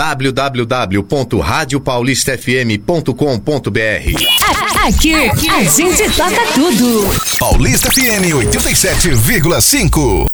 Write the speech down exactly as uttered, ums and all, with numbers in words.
w w w ponto rádio paulista f m ponto com ponto b r. Aqui, aqui a gente toca tudo. Paulista F M oitenta e sete vírgula cinco.